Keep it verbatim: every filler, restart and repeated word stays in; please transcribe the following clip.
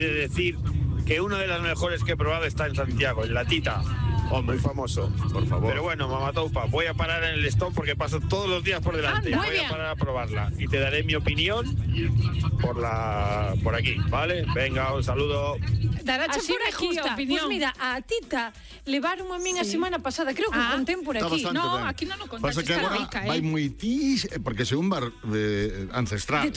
de decir que una de las mejores que he probado está en Santiago, en La Tita. Oh, muy famoso. Por favor. Pero bueno, Mamatoupa, voy a parar en el stop porque paso todos los días por delante. Ah, muy voy bien. a parar a probarla y te daré mi opinión por la por aquí, ¿vale? Venga, un saludo. Darache Así por me aquí, gusta. opinión. Pues mira, a Tita levaron a min a Sí. semana pasada, creo que Ah. contén por Está aquí. bastante No, ben. aquí non o contaste, Pasa que está agora rica, eh. vai moi tis, porque se un bar eh, ancestral.